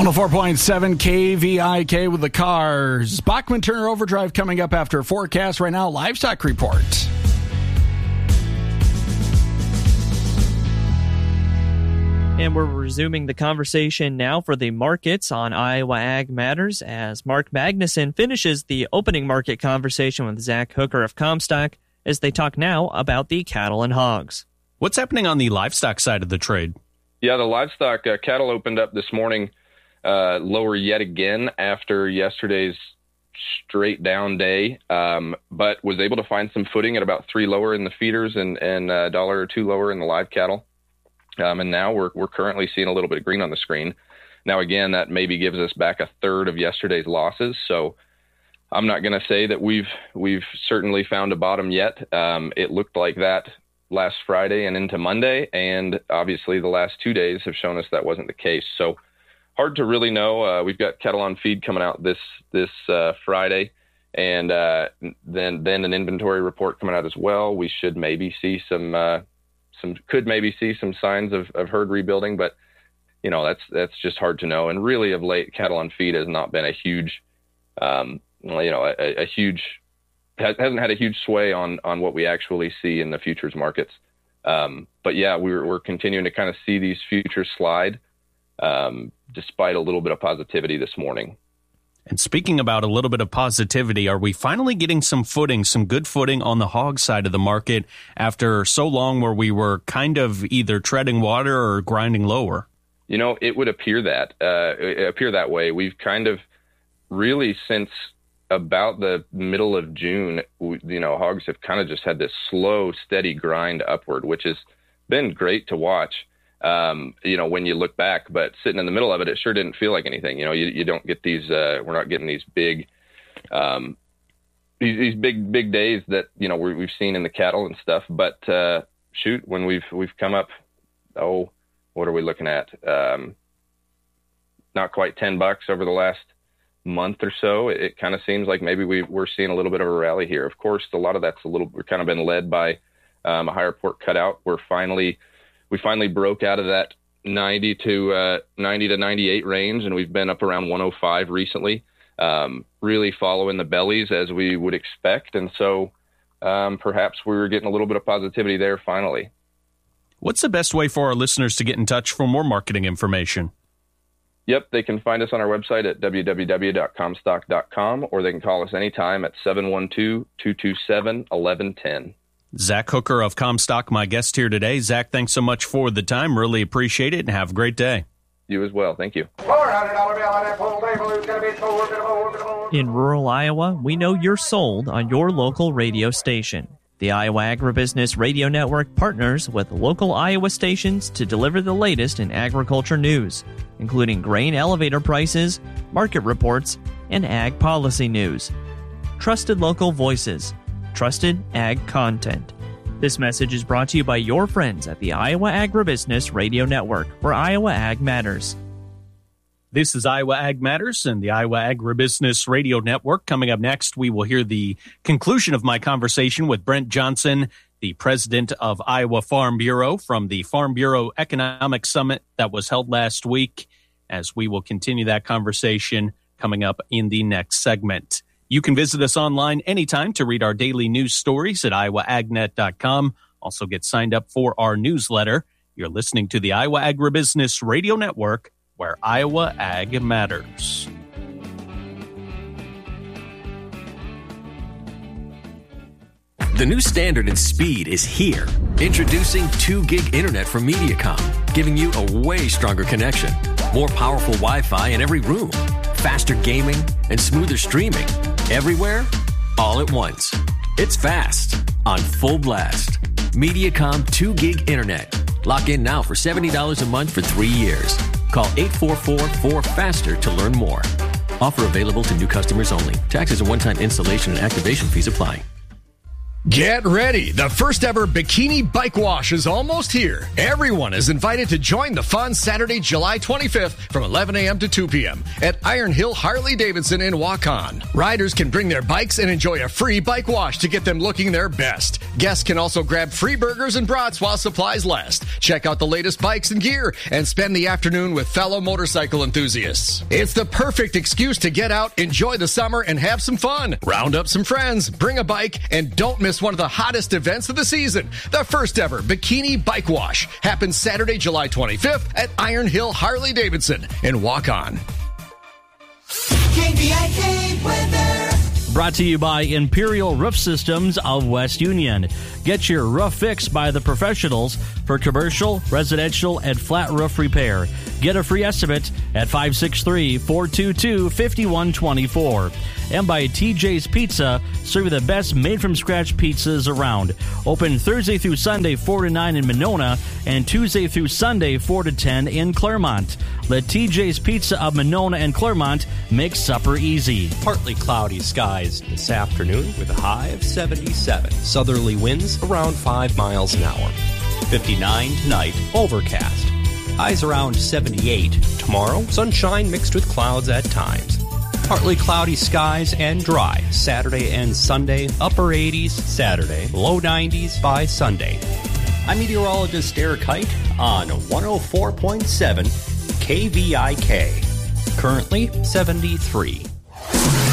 104.7 KVIK with the Cars. Bachman Turner Overdrive coming up after forecast. Right now, livestock report. And we're resuming the conversation now for the markets on Iowa Ag Matters as Mark Magnuson finishes the opening market conversation with Zach Hooker of Comstock as they talk now about the cattle and hogs. What's happening on the livestock side of the trade? Yeah, the livestock cattle opened up this morning lower yet again after yesterday's straight down day, but was able to find some footing at about $3 lower in the feeders and $1 or $2 lower in the live cattle. And now we're currently seeing a little bit of green on the screen. Now, again, that maybe gives us back a third of yesterday's losses. So I'm not going to say that we've certainly found a bottom yet. It looked like that last Friday and into Monday, and obviously the last 2 days have shown us that wasn't the case. So hard to really know. We've got cattle on feed coming out this Friday, and then an inventory report coming out as well. We should maybe see some signs of herd rebuilding, but that's just hard to know. And really, of late, cattle on feed has not been a huge, hasn't had a huge sway on what we actually see in the futures markets. But yeah, we're continuing to kind of see these futures slide, despite a little bit of positivity this morning. And speaking about a little bit of positivity, are we finally getting some good footing on the hog side of the market after so long where we were kind of either treading water or grinding lower? It would appear that way. We've kind of really, since about the middle of June, hogs have kind of just had this slow, steady grind upward, which has been great to watch. When you look back, but sitting in the middle of it, it sure didn't feel like anything. You don't get these, we're not getting these big, these big days that, we've seen in the cattle and stuff. But, when we've come up, what are we looking at? Not quite $10 over the last month or so. It kind of seems like maybe we're seeing a little bit of a rally here. Of course, a lot of that's we're kind of been led by, a higher pork cutout. We finally broke out of that 90 to 98 range, and we've been up around 105 recently, really following the bellies as we would expect. And so perhaps we were getting a little bit of positivity there finally. What's the best way for our listeners to get in touch for more marketing information? Yep, they can find us on our website at www.comstock.com, or they can call us anytime at 712-227-1110. Zach Hooker of Comstock, my guest here today. Zach, thanks so much for the time. Really appreciate it, and have a great day. You as well. Thank you. In rural Iowa, we know you're sold on your local radio station. The Iowa Agribusiness Radio Network partners with local Iowa stations to deliver the latest in agriculture news, including grain elevator prices, market reports, and ag policy news. Trusted local voices. Trusted ag content. This message is brought to you by your friends at the Iowa Agribusiness Radio Network, where Iowa Ag matters. This is Iowa Ag Matters and the Iowa Agribusiness Radio Network. Coming up next, we will hear the conclusion of my conversation with Brent Johnson, the president of Iowa Farm Bureau, from the Farm Bureau Economic Summit that was held last week, as we will continue that conversation coming up in the next segment. You can visit us online anytime to read our daily news stories at iowaagnet.com. Also get signed up for our newsletter. You're listening to the Iowa Agribusiness Radio Network, where Iowa Ag matters. The new standard in speed is here. Introducing 2 gig internet from Mediacom, giving you a way stronger connection, more powerful Wi-Fi in every room, faster gaming, and smoother streaming. Everywhere, all at once. It's fast, on full blast. Mediacom 2 gig internet. Lock in now for $70 a month for 3 years. Call 844-4FASTER to learn more. Offer available to new customers only. Taxes and one-time installation and activation fees apply. Get ready! The first ever Bikini Bike Wash is almost here. Everyone is invited to join the fun Saturday, July 25th from 11 a.m. to 2 p.m. at Iron Hill Harley-Davidson in Waukon. Riders can bring their bikes and enjoy a free bike wash to get them looking their best. Guests can also grab free burgers and brats while supplies last. Check out the latest bikes and gear and spend the afternoon with fellow motorcycle enthusiasts. It's the perfect excuse to get out, enjoy the summer, and have some fun. Round up some friends, bring a bike, and don't miss one of the hottest events of the season. The first ever Bikini Bike Wash happens Saturday, July 25th at Iron Hill Harley-Davidson in Waukon. KVIK weather. Brought to you by Imperial Roof Systems of West Union. Get your roof fixed by the professionals for commercial, residential, and flat roof repair. Get a free estimate at 563-422-5124. And by TJ's Pizza, serving the best made-from-scratch pizzas around. Open Thursday through Sunday, 4 to 9 in Monona, and Tuesday through Sunday, 4 to 10 in Claremont. Let TJ's Pizza of Monona and Claremont make supper easy. Partly cloudy skies this afternoon with a high of 77. Southerly winds around 5 miles an hour. 59 tonight, overcast. Highs around 78. Tomorrow, sunshine mixed with clouds at times. Partly cloudy skies and dry Saturday and Sunday. Upper 80s Saturday, low 90s by Sunday. I'm meteorologist Eric Height on 104.7 KVIK. Currently 73.